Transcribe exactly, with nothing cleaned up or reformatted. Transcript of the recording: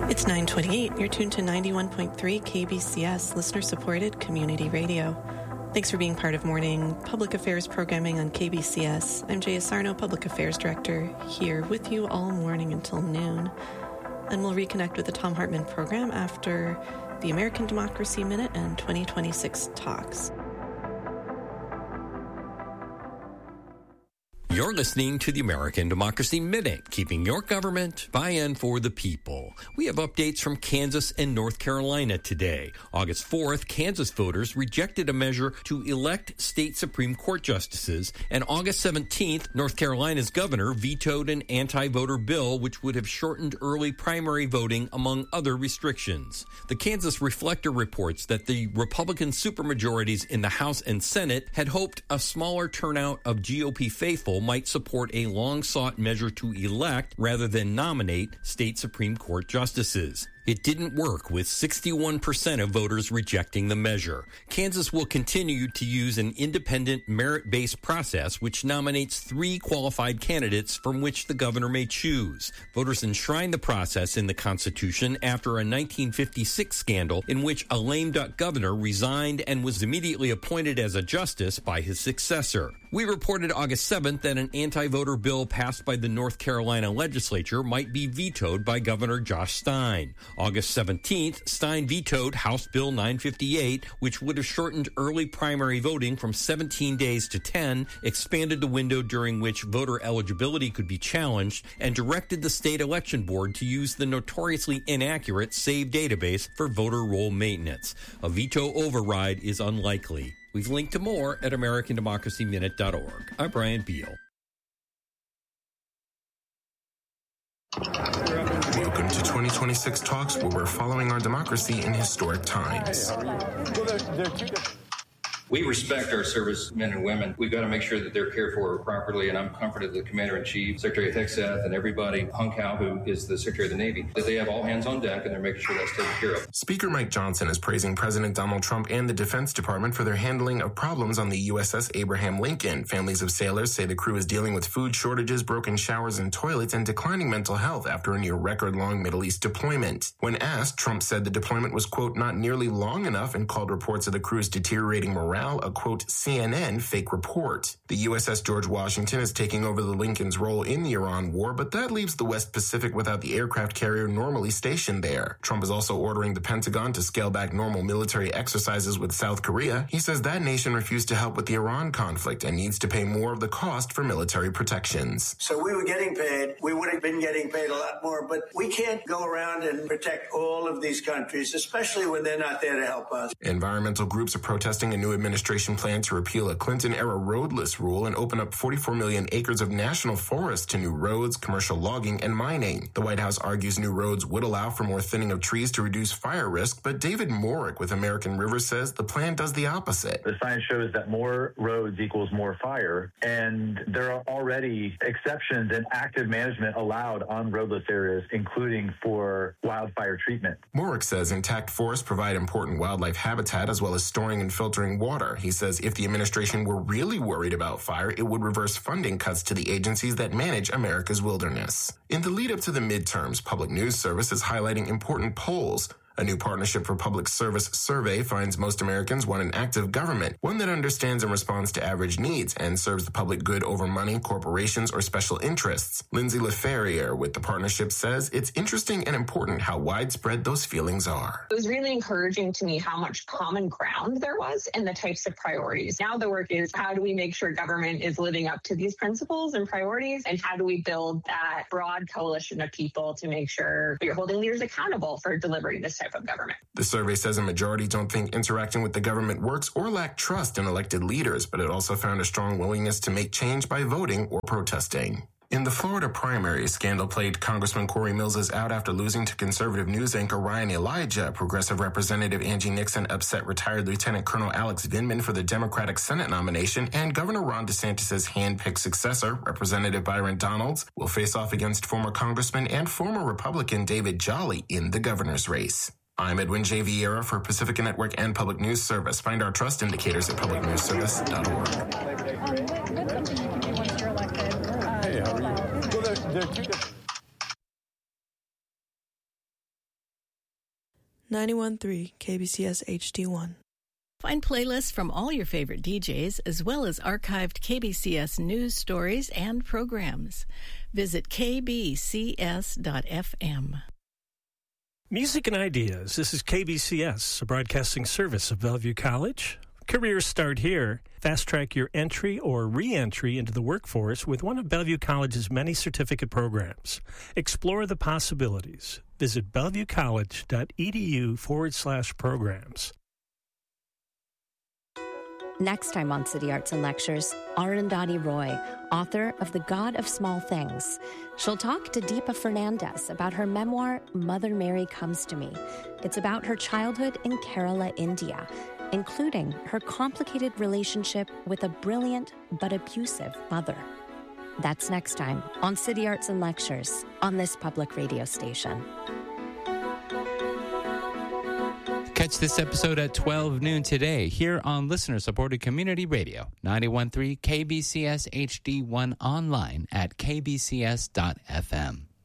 It's nine twenty-eight. You're tuned to ninety-one point three K B C S, listener-supported community radio. Thanks for being part of morning public affairs programming on K B C S. I'm Jaya Sarno, Public Affairs Director, here with you all morning until noon. And we'll reconnect with the Thom Hartmann program after the American Democracy Minute and twenty twenty-six talks. You're listening to the American Democracy Minute, keeping your government by and for the people. We have updates from Kansas and North Carolina today. August fourth, Kansas voters rejected a measure to elect state Supreme Court justices, and August seventeenth, North Carolina's governor vetoed an anti-voter bill which would have shortened early primary voting, among other restrictions. The Kansas Reflector reports that the Republican supermajorities in the House and Senate had hoped a smaller turnout of G O P faithful might support a long-sought measure to elect rather than nominate state Supreme Court justices. It didn't work, with sixty-one percent of voters rejecting the measure. Kansas will continue to use an independent, merit-based process which nominates three qualified candidates from which the governor may choose. Voters enshrined the process in the Constitution after a nineteen fifty-six scandal in which a lame-duck governor resigned and was immediately appointed as a justice by his successor. We reported August seventh that an anti-voter bill passed by the North Carolina legislature might be vetoed by Governor Josh Stein. August seventeenth, Stein vetoed House Bill nine fifty-eight, which would have shortened early primary voting from seventeen days to ten, expanded the window during which voter eligibility could be challenged, and directed the state election board to use the notoriously inaccurate SAVE database for voter roll maintenance. A veto override is unlikely. We've linked to more at American Democracy Minute dot org. I'm Brian Beal. Welcome to twenty twenty-six Talks, where we're following our democracy in historic times. We respect our servicemen and women. We've got to make sure that they're cared for properly, and I'm comforted that the Commander-in-Chief, Secretary Hegseth, and everybody, Hung Kao, who is the Secretary of the Navy, that they have all hands on deck, and they're making sure that's taken care of. Speaker Mike Johnson is praising President Donald Trump and the Defense Department for their handling of problems on the U S S Abraham Lincoln. Families of sailors say the crew is dealing with food shortages, broken showers and toilets, and declining mental health after a near record-long Middle East deployment. When asked, Trump said the deployment was, quote, not nearly long enough, and called reports of the crew's deteriorating morale a, quote, C N N fake report. The U S S George Washington is taking over the Lincoln's role in the Iran war, but that leaves the West Pacific without the aircraft carrier normally stationed there. Trump is also ordering the Pentagon to scale back normal military exercises with South Korea. He says that nation refused to help with the Iran conflict and needs to pay more of the cost for military protections. So we were getting paid. We would have been getting paid a lot more, but we can't go around and protect all of these countries, especially when they're not there to help us. Environmental groups are protesting a new administration plan to repeal a Clinton-era roadless rule and open up forty-four million acres of national forest to new roads, commercial logging, and mining. The White House argues new roads would allow for more thinning of trees to reduce fire risk, but David Morick with American River says the plan does the opposite. The science shows that more roads equals more fire, and there are already exceptions and active management allowed on roadless areas, including for wildfire treatment. Morick says intact forests provide important wildlife habitat as well as storing and filtering water. He says if the administration were really worried about fire, it would reverse funding cuts to the agencies that manage America's wilderness. In the lead up to the midterms, Public News Service is highlighting important polls. A new Partnership for Public Service survey finds most Americans want an active government, one that understands and responds to average needs and serves the public good over money, corporations, or special interests. Lindsay LaFerriere with the Partnership says it's interesting and important how widespread those feelings are. It was really encouraging to me how much common ground there was in the types of priorities. Now the work is how do we make sure government is living up to these principles and priorities, and how do we build that broad coalition of people to make sure we're holding leaders accountable for delivering this type of government. The survey says a majority don't think interacting with the government works or lack trust in elected leaders, but it also found a strong willingness to make change by voting or protesting. In the Florida primary, scandal-plagued Congressman Corey Mills is out after losing to conservative news anchor Ryan Elijah. Progressive Representative Angie Nixon upset retired Lieutenant Colonel Alex Vindman for the Democratic Senate nomination, and Governor Ron DeSantis' hand-picked successor, Representative Byron Donalds, will face off against former Congressman and former Republican David Jolly in the governor's race. I'm Edwin J. Vieira for Pacifica Network and Public News Service. Find our trust indicators at public news service dot org. Um, what's something you can do once you're elected? Uh, hey, how are you? Well, there, there are two different ninety-one point three K B C S H D one. Find playlists from all your favorite D Js, as well as archived K B C S news stories and programs. Visit k b c s dot f m. Music and Ideas. This is K B C S, a broadcasting service of Bellevue College. Careers start here. Fast track your entry or re-entry into the workforce with one of Bellevue College's many certificate programs. Explore the possibilities. Visit bellevuecollege.edu forward slash programs. Next time on City Arts and Lectures, Arundhati Roy, author of The God of Small Things. She'll talk to Deepa Fernandez about her memoir, Mother Mary Comes to Me. It's about her childhood in Kerala, India, including her complicated relationship with a brilliant but abusive mother. That's next time on City Arts and Lectures on this public radio station. Catch this episode at twelve noon today here on listener-supported community radio, ninety-one point three K B C S H D one, online at k b c s dot f m.